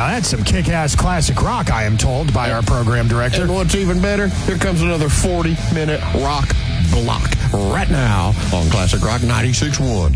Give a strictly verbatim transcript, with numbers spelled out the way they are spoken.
Now, that's some kick-ass classic rock, I am told, by our program director. And what's even better, here comes another forty-minute rock block right now on Classic Rock ninety-six point one.